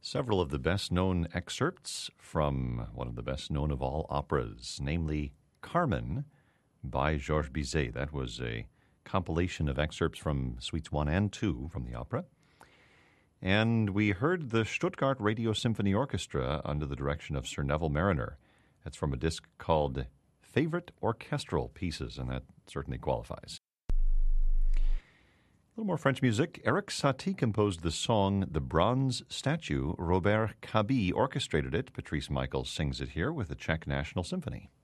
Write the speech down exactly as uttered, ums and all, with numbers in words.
Several of the best-known excerpts from one of the best-known of all operas, namely Carmen by Georges Bizet. That was a compilation of excerpts from Suites one and two from the opera. And we heard the Stuttgart Radio Symphony Orchestra under the direction of Sir Neville Marriner. That's from a disc called Favorite Orchestral Pieces, and that certainly qualifies. A little more French music. Erik Satie composed the song The Bronze Statue. Robert Cabie orchestrated it. Patrice Michaels sings it here with the Czech National Symphony.